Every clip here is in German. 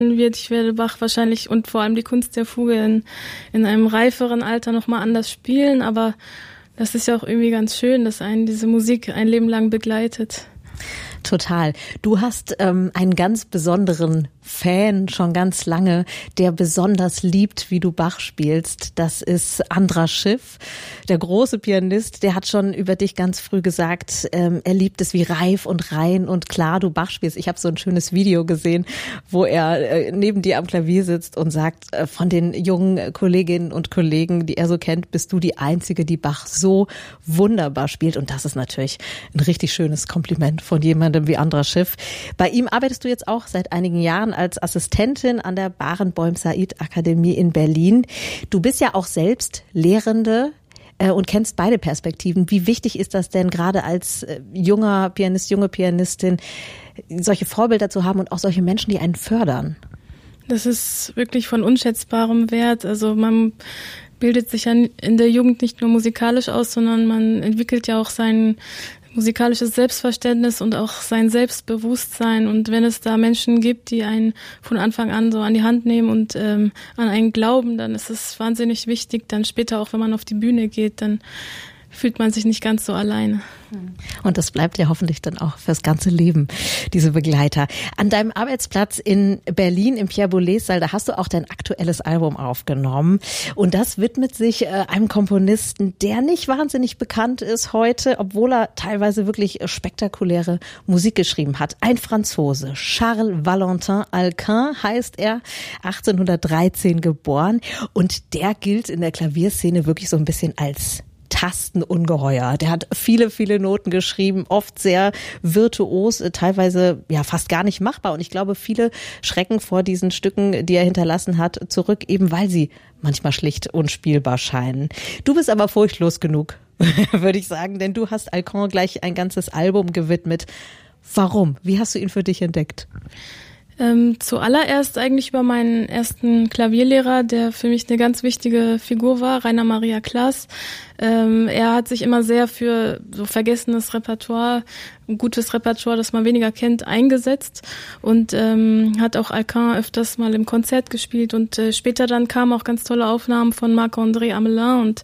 wird. Ich werde Bach wahrscheinlich und vor allem die Kunst der Fuge in einem reiferen Alter nochmal anders spielen, aber das ist ja auch irgendwie ganz schön, dass einen diese Musik ein Leben lang begleitet. Total. Du hast einen ganz besonderen Fan schon ganz lange, der besonders liebt, wie du Bach spielst. Das ist Andras Schiff, der große Pianist. Der hat schon über dich ganz früh gesagt, er liebt es, wie reif und rein und klar du Bach spielst. Ich habe so ein schönes Video gesehen, wo er neben dir am Klavier sitzt und sagt, von den jungen Kolleginnen und Kollegen, die er so kennt, bist du die Einzige, die Bach so wunderbar spielt. Und das ist natürlich ein richtig schönes Kompliment von jemandem wie Andras Schiff. Bei ihm arbeitest du jetzt auch seit einigen Jahren als Assistentin an der Barenboim-Said-Akademie in Berlin. Du bist ja auch selbst Lehrende und kennst beide Perspektiven. Wie wichtig ist das denn gerade als junger Pianist, junge Pianistin, solche Vorbilder zu haben und auch solche Menschen, die einen fördern? Das ist wirklich von unschätzbarem Wert. Also man bildet sich ja in der Jugend nicht nur musikalisch aus, sondern man entwickelt ja auch sein musikalisches Selbstverständnis und auch sein Selbstbewusstsein. Und wenn es da Menschen gibt, die einen von Anfang an so an die Hand nehmen und an einen glauben, dann ist es wahnsinnig wichtig. Dann später auch, wenn man auf die Bühne geht, dann fühlt man sich nicht ganz so alleine. Und das bleibt ja hoffentlich dann auch fürs ganze Leben, diese Begleiter. An deinem Arbeitsplatz in Berlin im Pierre Boulez Saal, da hast du auch dein aktuelles Album aufgenommen. Und das widmet sich einem Komponisten, der nicht wahnsinnig bekannt ist heute, obwohl er teilweise wirklich spektakuläre Musik geschrieben hat. Ein Franzose, Charles Valentin Alcan heißt er, 1813 geboren. Und der gilt in der Klavierszene wirklich so ein bisschen als Tastenungeheuer. Der hat viele, viele Noten geschrieben, oft sehr virtuos, teilweise ja fast gar nicht machbar. Und ich glaube, viele schrecken vor diesen Stücken, die er hinterlassen hat, zurück, eben weil sie manchmal schlicht unspielbar scheinen. Du bist aber furchtlos genug, würde ich sagen, denn du hast Alcan gleich ein ganzes Album gewidmet. Warum? Wie hast du ihn für dich entdeckt? Zuallererst eigentlich über meinen ersten Klavierlehrer, der für mich eine ganz wichtige Figur war, Rainer Maria Klaas. Er hat sich immer sehr für so vergessenes Repertoire, gutes Repertoire, das man weniger kennt, eingesetzt und hat auch Alcan öfters mal im Konzert gespielt und später dann kamen auch ganz tolle Aufnahmen von Marc-André Amelin und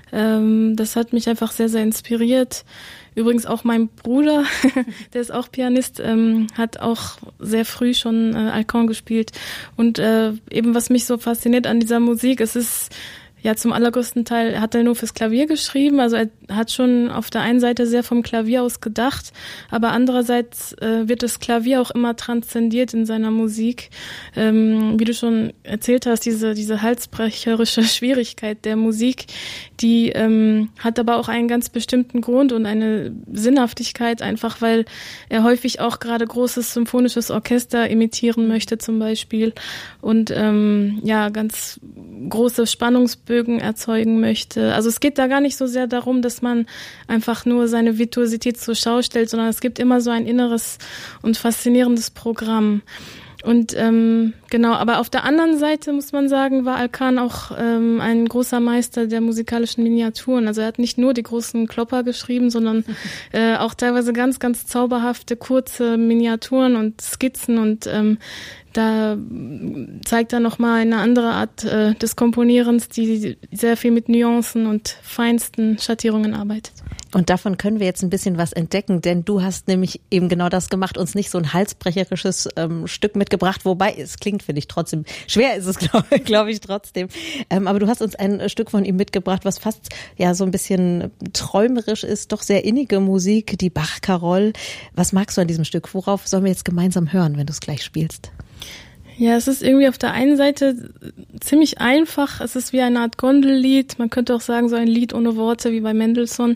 das hat mich einfach sehr, sehr inspiriert. Übrigens auch mein Bruder, der ist auch Pianist, hat auch sehr früh schon Alcan gespielt. Und eben was mich so fasziniert an dieser Musik, es ist ja zum allergrößten Teil, hat er nur fürs Klavier geschrieben. Also er hat schon auf der einen Seite sehr vom Klavier aus gedacht, aber andererseits wird das Klavier auch immer transzendiert in seiner Musik. Wie du schon erzählt hast, diese halsbrecherische Schwierigkeit der Musik, die hat aber auch einen ganz bestimmten Grund und eine Sinnhaftigkeit, einfach weil er häufig auch gerade großes symphonisches Orchester imitieren möchte zum Beispiel und ja ganz große Spannungsbögen erzeugen möchte. Also es geht da gar nicht so sehr darum, dass man einfach nur seine Virtuosität zur Schau stellt, sondern es gibt immer so ein inneres und faszinierendes Programm. Und genau, aber auf der anderen Seite muss man sagen, war Alcan auch ein großer Meister der musikalischen Miniaturen. Also er hat nicht nur die großen Klopper geschrieben, sondern auch teilweise ganz, ganz zauberhafte, kurze Miniaturen und Skizzen und da zeigt er nochmal eine andere Art des Komponierens, die sehr viel mit Nuancen und feinsten Schattierungen arbeitet. Und davon können wir jetzt ein bisschen was entdecken, denn du hast nämlich eben genau das gemacht, uns nicht so ein halsbrecherisches Stück mitgebracht, wobei es klingt, finde ich, trotzdem, schwer ist es, glaube ich, trotzdem. Aber du hast uns ein Stück von ihm mitgebracht, was fast ja so ein bisschen träumerisch ist, doch sehr innige Musik, die Bach-Carol. Was magst du an diesem Stück? Worauf sollen wir jetzt gemeinsam hören, wenn du es gleich spielst? Ja, es ist irgendwie auf der einen Seite ziemlich einfach. Es ist wie eine Art Gondellied. Man könnte auch sagen, so ein Lied ohne Worte, wie bei Mendelssohn.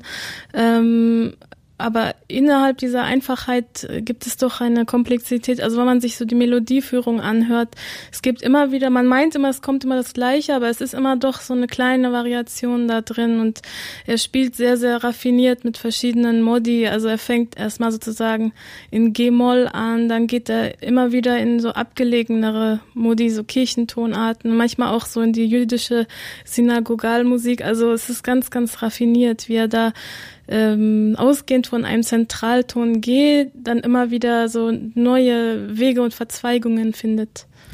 Aber innerhalb dieser Einfachheit gibt es doch eine Komplexität. Also wenn man sich so die Melodieführung anhört, es gibt immer wieder, man meint immer, es kommt immer das Gleiche, aber es ist immer doch so eine kleine Variation da drin und er spielt sehr, sehr raffiniert mit verschiedenen Modi. Also er fängt erstmal sozusagen in G-Moll an, dann geht er immer wieder in so abgelegenere Modi, so Kirchentonarten, manchmal auch so in die jüdische Synagogalmusik. Also es ist ganz, ganz raffiniert, wie er da ausgehend von einem Zentralton G dann immer wieder so neue Wege und Verzweigungen findet.